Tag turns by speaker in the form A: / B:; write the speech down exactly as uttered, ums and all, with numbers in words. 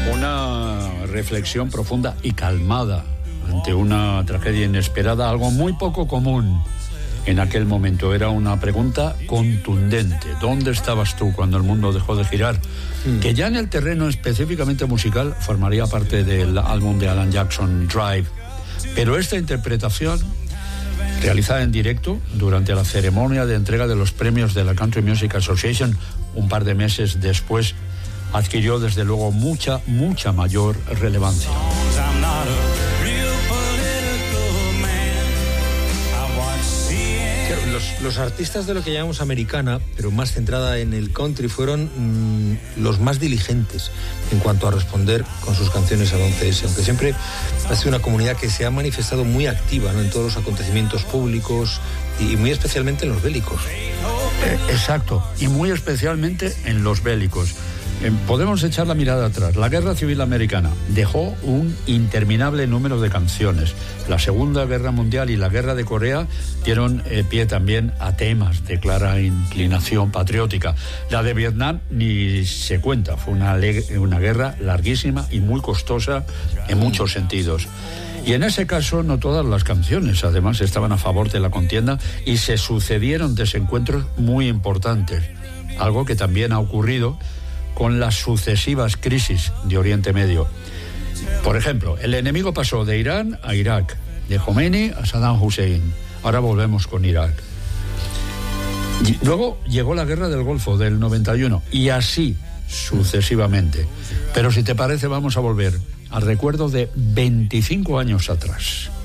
A: Una reflexión profunda y calmada ante una tragedia inesperada, algo muy poco común en aquel momento. Era una pregunta contundente. ¿Dónde estabas tú cuando el mundo dejó de girar? Mm. Que ya en el terreno específicamente musical formaría parte del álbum de Alan Jackson, Drive. Pero esta interpretación, realizada en directo durante la ceremonia de entrega de los premios de la Country Music Association, un par de meses después, adquirió desde luego mucha, mucha mayor relevancia.
B: Los, los artistas de lo que llamamos americana, pero más centrada en el country, fueron mmm, los más diligentes en cuanto a responder con sus canciones al once ese, aunque siempre ha sido una comunidad que se ha manifestado muy activa, ¿no?, en todos los acontecimientos públicos y muy especialmente en los bélicos.
A: Eh, exacto, y muy especialmente en los bélicos. Eh, podemos echar la mirada atrás. La Guerra Civil Americana dejó un interminable número de canciones. La Segunda Guerra Mundial y la Guerra de Corea dieron eh, pie también a temas de clara inclinación patriótica. La de Vietnam ni se cuenta. Fue una, una guerra larguísima y muy costosa en muchos sentidos. Y en ese caso no todas las canciones además estaban a favor de la contienda y se sucedieron desencuentros muy importantes. Algo que también ha ocurrido con las sucesivas crisis de Oriente Medio. Por ejemplo, el enemigo pasó de Irán a Irak, de Khomeini a Saddam Hussein. Ahora volvemos con Irak. Y luego llegó la Guerra del Golfo del noventa y uno y así sucesivamente. Pero si te parece, vamos a volver al recuerdo de veinticinco años atrás.